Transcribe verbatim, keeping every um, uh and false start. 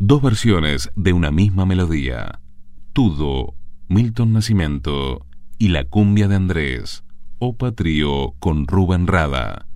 Dos versiones de una misma melodía. Tudo, Milton Nascimento, y La cumbia de Andrés, Opa Trío con Rubén Rada.